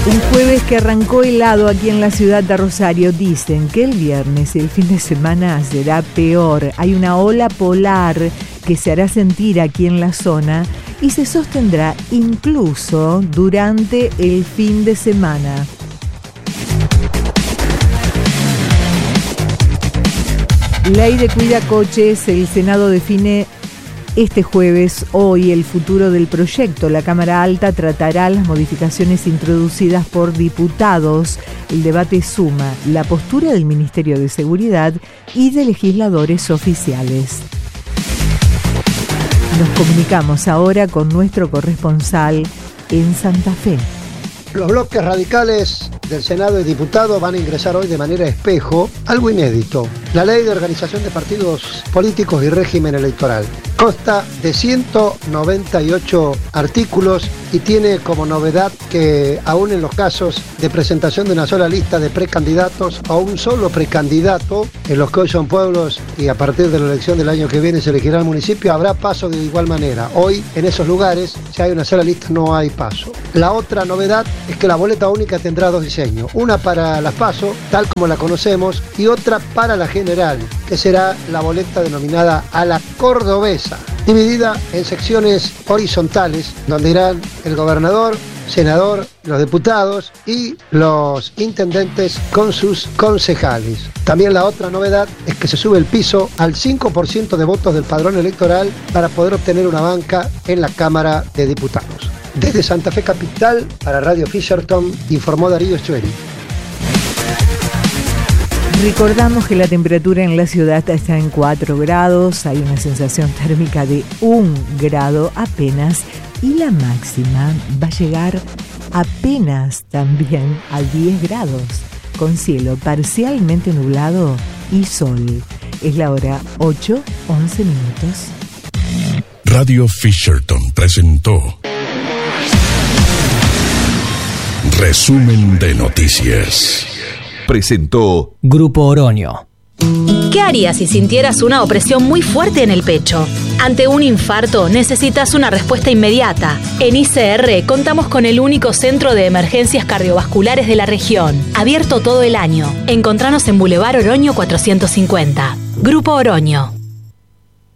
Un jueves que arrancó helado aquí en la ciudad de Rosario. Dicen que el viernes y el fin de semana será peor. Hay una ola polar que se hará sentir aquí en la zona y se sostendrá incluso durante el fin de semana. Ley de cuidacoches. El Senado define este jueves, hoy, el futuro del proyecto. La Cámara Alta tratará las modificaciones introducidas por diputados. El debate suma la postura del Ministerio de Seguridad y de legisladores oficiales. Nos comunicamos ahora con nuestro corresponsal en Santa Fe. Los bloques radicales del Senado y diputados van a ingresar hoy de manera espejo algo inédito: la Ley de Organización de Partidos Políticos y Régimen Electoral. Consta de 198 artículos y tiene como novedad que, aún en los casos de presentación de una sola lista de precandidatos o un solo precandidato, en los que hoy son pueblos y a partir de la elección del año que viene se elegirá el municipio, habrá paso de igual manera. Hoy, en esos lugares, si hay una sola lista, no hay paso. La otra novedad es que la boleta única tendrá dos diseños: una para las PASO, tal como la conocemos, y otra para la general, que será la boleta denominada a la cordobesa, dividida en secciones horizontales, donde irán el gobernador, senador, los diputados y los intendentes con sus concejales. También la otra novedad es que se sube el piso al 5% de votos del padrón electoral para poder obtener una banca en la Cámara de Diputados. Desde Santa Fe Capital, para Radio Fisherton, informó Darío Estueri. Recordamos que la temperatura en la ciudad está en 4 grados, hay una sensación térmica de 1 grado apenas y la máxima va a llegar apenas también a 10 grados, con cielo parcialmente nublado y sol. Es la hora 8:11 minutos. Radio Fisherton presentó Resumen de Noticias. Presentó Grupo Oroño. ¿Qué harías si sintieras una opresión muy fuerte en el pecho? Ante un infarto necesitas una respuesta inmediata. En ICR contamos con el único centro de emergencias cardiovasculares de la región, abierto todo el año. Encontranos en Boulevard Oroño 450. Grupo Oroño.